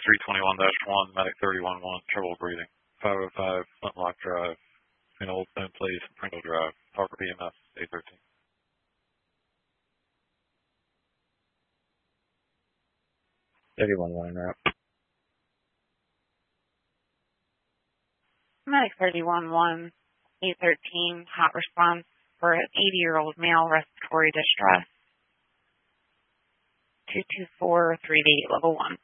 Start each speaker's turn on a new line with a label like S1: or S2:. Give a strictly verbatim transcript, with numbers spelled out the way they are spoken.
S1: three twenty-one dash one, Medic thirty-one one, trouble breathing. five oh five, Flintlock Drive, between Old Stone Place and Pringle Drive, Parker B M S, A thirteen.
S2: thirty-one one, route.
S3: Medic thirty-one one, A thirteen, hot response for an eighty-year-old male, respiratory distress. two two four three eight, level one.